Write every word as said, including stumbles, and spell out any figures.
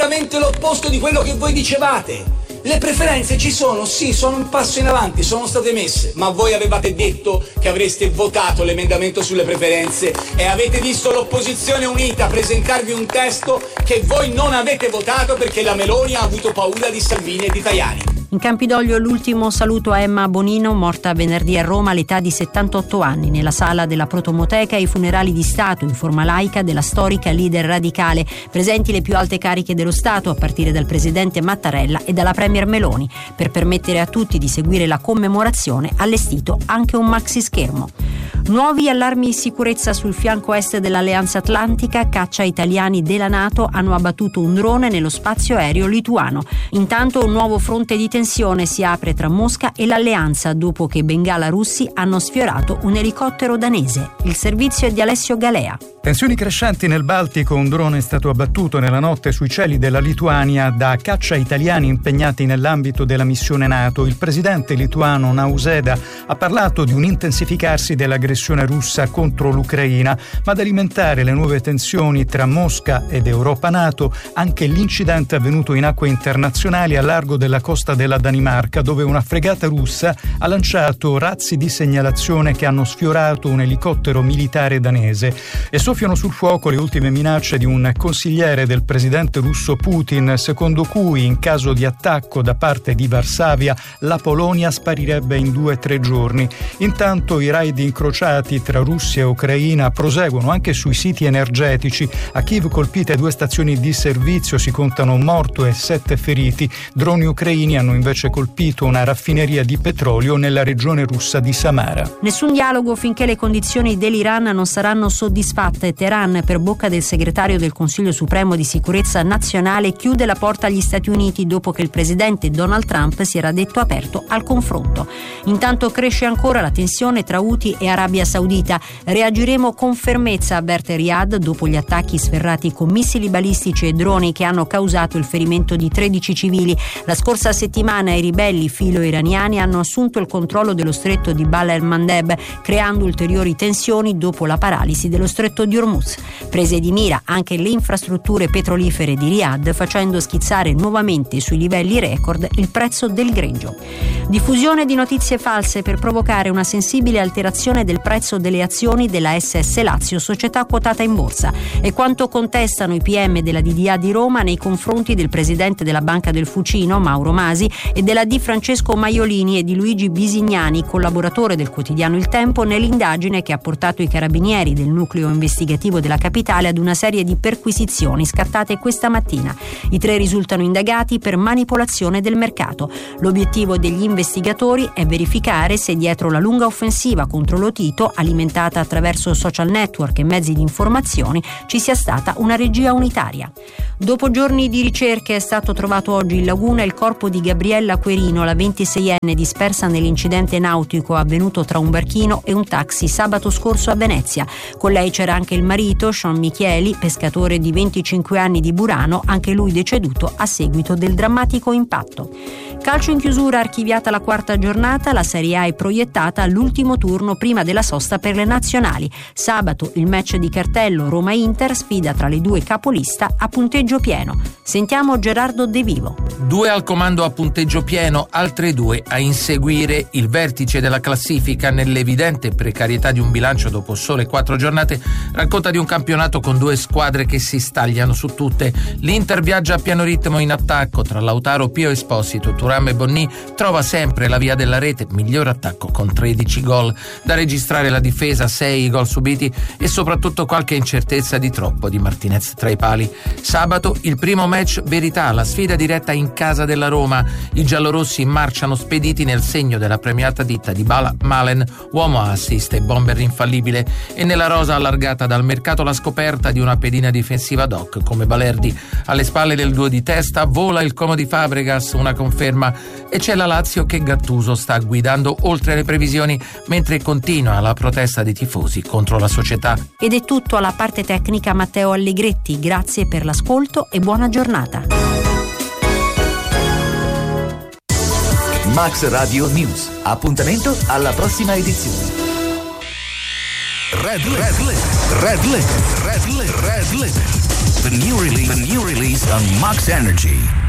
esattamente l'opposto di quello che voi dicevate. Le preferenze ci sono, sì, sono un passo in avanti, sono state messe, ma voi avevate detto che avreste votato l'emendamento sulle preferenze e avete visto l'opposizione unita presentarvi un testo che voi non avete votato perché la Meloni ha avuto paura di Salvini e di Tajani. In Campidoglio l'ultimo saluto a Emma Bonino, morta venerdì a Roma all'età di settantotto anni. Nella sala della Protomoteca i funerali di Stato in forma laica della storica leader radicale, presenti le più alte cariche dello Stato a partire dal presidente Mattarella e dalla premier Meloni. Per permettere a tutti di seguire la commemorazione, allestito anche un maxi schermo. Nuovi allarmi di sicurezza sul fianco est dell'Alleanza Atlantica. Caccia italiani della NATO hanno abbattuto un drone nello spazio aereo lituano. Intanto un nuovo fronte di tensione si apre tra Mosca e l'Alleanza dopo che bengala russi hanno sfiorato un elicottero danese. Il servizio è di Alessio Galea. Tensioni crescenti nel Baltico, un drone è stato abbattuto nella notte sui cieli della Lituania da caccia italiani impegnati nell'ambito della missione NATO. Il presidente lituano Nausėda ha parlato di un intensificarsi dell'aggressione russa contro l'Ucraina, ma ad alimentare le nuove tensioni tra Mosca ed Europa NATO anche l'incidente avvenuto in acque internazionali a largo della costa della Danimarca, dove una fregata russa ha lanciato razzi di segnalazione che hanno sfiorato un elicottero militare danese. E soffiano sul fuoco le ultime minacce di un consigliere del presidente russo Putin, secondo cui in caso di attacco da parte di Varsavia la Polonia sparirebbe in due o tre giorni. Intanto i raid incrociati tra Russia e Ucraina proseguono anche sui siti energetici. A Kiev colpite due stazioni di servizio, si contano un morto e sette feriti. Droni ucraini hanno invece colpito una raffineria di petrolio nella regione russa di Samara. Nessun dialogo finché le condizioni dell'Iran non saranno soddisfatte. Teheran, per bocca del segretario del Consiglio Supremo di Sicurezza Nazionale, chiude la porta agli Stati Uniti dopo che il presidente Donald Trump si era detto aperto al confronto. Intanto cresce ancora la tensione tra Houthi e Arabia Saudita. Reagiremo con fermezza, avverte Riyadh, dopo gli attacchi sferrati con missili balistici e droni che hanno causato il ferimento di tredici civili. La scorsa settimana i ribelli filo-iraniani hanno assunto il controllo dello stretto di Bab el-Mandeb, creando ulteriori tensioni dopo la paralisi dello stretto di Hormuz. Prese di mira anche le infrastrutture petrolifere di Riyadh, facendo schizzare nuovamente sui livelli record il prezzo del greggio. Diffusione di notizie false per provocare una sensibile alterazione del prezzo delle azioni della S S Lazio, società quotata in borsa, e quanto contestano i P M della D D A di Roma nei confronti del presidente della Banca del Fucino, Mauro Masi, e della Di Francesco Maiolini e di Luigi Bisignani, collaboratore del quotidiano Il Tempo, nell'indagine che ha portato i carabinieri del nucleo investigativo della capitale ad una serie di perquisizioni scattate questa mattina. I tre risultano indagati per manipolazione del mercato. L'obiettivo degli investigatori è verificare se dietro la lunga offensiva contro Lotito, alimentata attraverso social network e mezzi di informazione, ci sia stata una regia unitaria. Dopo giorni di ricerche è stato trovato oggi in laguna il corpo di Gabriella Querino, la ventiseienne dispersa nell'incidente nautico avvenuto tra un barchino e un taxi sabato scorso a Venezia. Con lei c'era anche il marito, Sean Michieli, pescatore di venticinque anni di Burano, anche lui deceduto a seguito del drammatico impatto. Calcio in chiusura, archiviata la quarta giornata, la Serie A è proiettata all'ultimo turno prima della sosta per le nazionali. Sabato il match di cartello Roma-Inter, sfida tra le due capolista a punteggio pieno. Sentiamo Gerardo De Vivo. Due al comando a punteggio pieno, altre due a inseguire il vertice della classifica nell'evidente precarietà di un bilancio dopo sole quattro giornate. Racconta di un campionato con due squadre che si stagliano su tutte. L'Inter viaggia a pieno ritmo in attacco tra Lautaro, Pio Esposito, Thuram e Bonni, trova sempre la via della rete, miglior attacco con tredici gol. Da registrare la difesa, sei gol subiti e soprattutto qualche incertezza di troppo di Martinez tra i pali. Sabato il primo match verità, la sfida diretta in casa della Roma. I giallorossi marciano spediti nel segno della premiata ditta di Bala Malen, uomo a assist e bomber infallibile, e nella rosa allargata dal mercato la scoperta di una pedina difensiva doc come Balerdi. Alle spalle del duo di testa vola il Como di Fabregas, una conferma, e c'è la Lazio che Gattuso sta guidando oltre le previsioni mentre continua la protesta dei tifosi contro la società. Ed è tutto alla parte tecnica Matteo Allegretti, grazie per l'ascolto e buona giornata. Max Radio News, appuntamento alla prossima edizione. Red Red Red Red Red Red Red The new release, the new release on Max Energy.